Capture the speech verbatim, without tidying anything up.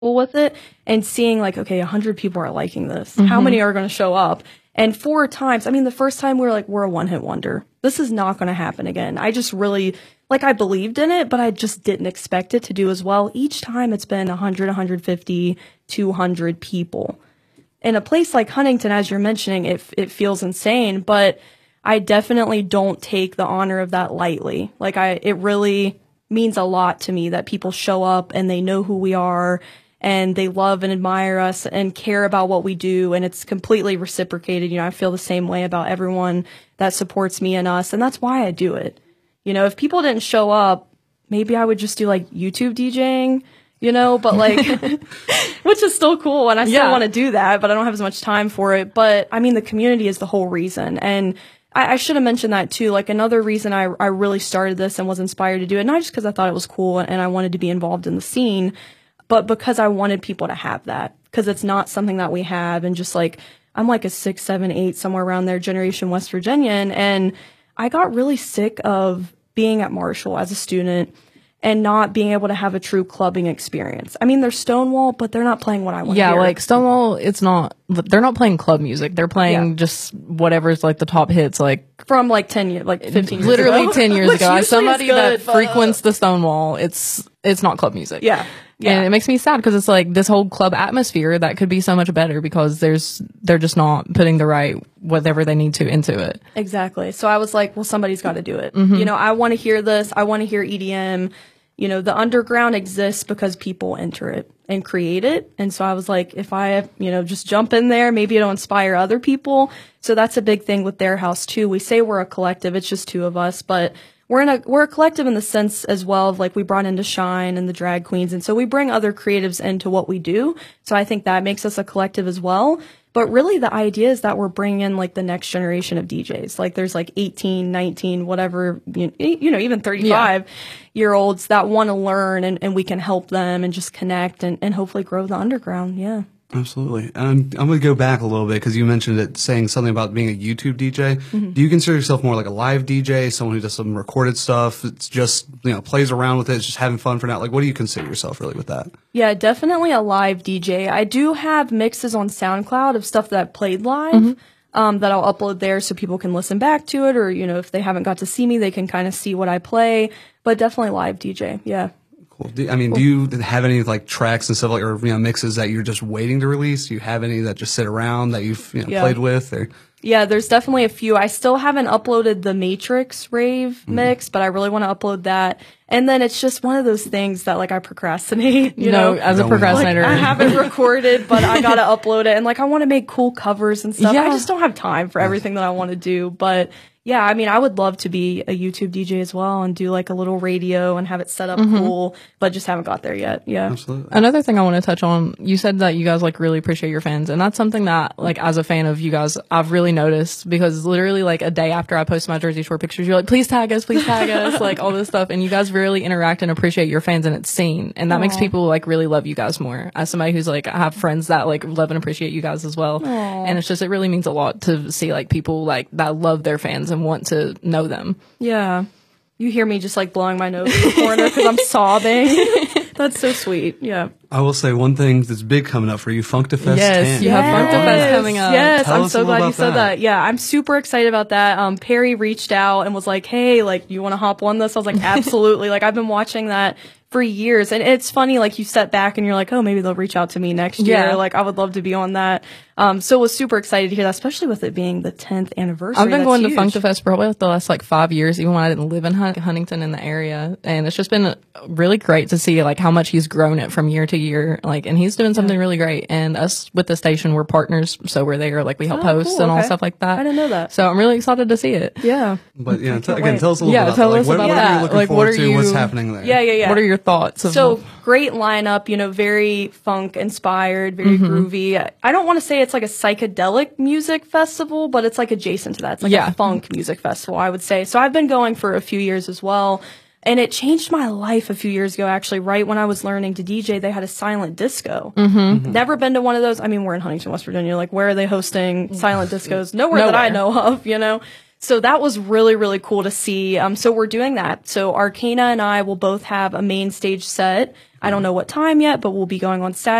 with it and seeing like, okay, a hundred people are liking this. Mm-hmm. How many are going to show up? And four times, I mean, the first time we were like, we're a one-hit wonder. This is not going to happen again. I just really, like, I believed in it, but I just didn't expect it to do as well. Each time it's been one hundred, one hundred fifty, two hundred people. In a place like Huntington, as you're mentioning, it, it feels insane, but I definitely don't take the honor of that lightly. Like, I, it really means a lot to me that people show up and they know who we are and they love and admire us and care about what we do. And it's completely reciprocated. You know, I feel the same way about everyone that supports me and us. And that's why I do it. You know, if people didn't show up, maybe I would just do like YouTube DJing, you know, but like, which is still cool. And I still yeah. want to do that, but I don't have as much time for it. But I mean, the community is the whole reason. And I, I should have mentioned that too. Like another reason I, I really started this and was inspired to do it, not just because I thought it was cool and I wanted to be involved in the scene, but because I wanted people to have that, because it's not something that we have. And just like, I'm like a six, seven, eight, somewhere around there, generation West Virginian. And I got really sick of being at Marshall as a student and not being able to have a true clubbing experience. I mean, there's Stonewall, but they're not playing what I want to yeah, hear. Yeah, like Stonewall, it's not, they're not playing club music. They're playing yeah. just whatever's like the top hits, like from like ten years, like fifteen years literally ago. ten years ago. As somebody good, that but, frequents the Stonewall, it's, it's not club music. Yeah. Yeah. And it makes me sad because it's like this whole club atmosphere that could be so much better because there's, they're just not putting the right whatever they need to into it. Exactly. So I was like, well, somebody's got to do it. Mm-hmm. You know, I want to hear this. I want to hear E D M. You know, the underground exists because people enter it and create it. And so I was like, if I, you know, just jump in there, maybe it'll inspire other people. So that's a big thing with Their House too. We say we're a collective. It's just two of us, but we're in a, we're a collective in the sense as well of like we brought in Shine and the drag queens. And so we bring other creatives into what we do. So I think that makes us a collective as well. But really the idea is that we're bringing in like the next generation of D Js. Like there's like eighteen, nineteen, whatever, you, you know, even thirty-five yeah. year olds that want to learn and, and we can help them and just connect and, and hopefully grow the underground. Yeah. Absolutely. Um, I'm going to go back a little bit because you mentioned it saying something about being a YouTube D J. Mm-hmm. Do you consider yourself more like a live D J, someone who does some recorded stuff? It's just, you know, plays around with it. It's just having fun for now. Like, what do you consider yourself really with that? Yeah, definitely a live D J. I do have mixes on SoundCloud of stuff that I've played live. Mm-hmm. Um, that I'll upload there so people can listen back to it, or, you know, if they haven't got to see me, they can kind of see what I play, but definitely live D J. Yeah. Do, I mean, cool. Do you have any like tracks and stuff like, or you know, mixes that you're just waiting to release? Do you have any that just sit around that you've you know, yeah. played with? Or yeah, there's definitely a few. I still haven't uploaded the Matrix rave mm. mix, but I really want to upload that. And then it's just one of those things that like I procrastinate. You no, know, as a procrastinator, like, I haven't recorded, but I gotta upload it. And like I want to make cool covers and stuff. Yeah. I just don't have time for everything that I want to do, but. Yeah, I mean, I would love to be a YouTube D J as well and do like a little radio and have it set up mm-hmm. cool, but just haven't got there yet. Yeah. Absolutely. Another thing I want to touch on, you said that you guys like really appreciate your fans, and that's something that like as a fan of you guys, I've really noticed because literally like a day after I post my Jersey Shore pictures, you're like, please tag us, please tag us, like all this stuff, and you guys really interact and appreciate your fans and it's seen, and that Aww. Makes people like really love you guys more. As somebody who's like, I have friends that like love and appreciate you guys as well, Aww. And it's just, it really means a lot to see like people like that love their fans and want to know them. Yeah. You hear me just like blowing my nose in the corner because I'm sobbing. That's so sweet. Yeah. I will say one thing that's big coming up for you, Funkdafest yes, ten. You have yes. Funkdafest coming up. Yes, Tell I'm us so glad about you said that. that. Yeah, I'm super excited about that. Um, Perry reached out and was like, hey, like, you want to hop on this? I was like, absolutely. Like, I've been watching that for years. And it's funny, like, you step back and you're like, oh, maybe they'll reach out to me next year. Yeah. Like, I would love to be on that. Um, so was super excited to hear that, especially with it being the tenth anniversary. I've been That's going huge. to Funkdafest probably like the last like five years, even when I didn't live in Hun- Huntington in the area. And it's just been really great to see like how much he's grown it from year to year. Like, and he's doing something yeah. really great. And us with the station, we're partners. So we're there, like we help oh, host cool. and all okay. stuff like that. I didn't know that. So I'm really excited to see it. Yeah. But yeah, t- again, tell us a little yeah, bit about tell that. us Like, what, about what that. are you looking like, forward what are to? you, What's happening there? Yeah, yeah, yeah. What are your thoughts? Of So great lineup, you know, very funk inspired, very mm-hmm. groovy. I don't want to say it's like a psychedelic music festival, but it's like adjacent to that. It's like yeah. a funk music festival, I would say. So I've been going for a few years as well. And it changed my life a few years ago, actually, right when I was learning to D J. They had a silent disco. Mm-hmm. Mm-hmm. Never been to one of those. I mean, we're in Huntington, West Virginia. Like, where are they hosting silent discos? Nowhere, Nowhere that I know of, you know? So that was really, really cool to see. Um, so we're doing that. So Arcana and I will both have a main stage set. I don't know what time yet, but we'll be going on Saturday.